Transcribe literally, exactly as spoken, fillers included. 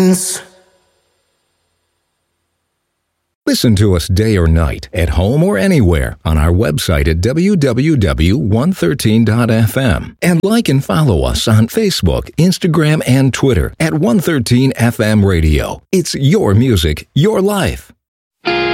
Listen to us day or night, at home or anywhere, on our website at w w w dot one thirteen dot f m. And like and follow us on Facebook, Instagram, and Twitter at one thirteen F M Radio. It's your music, your life.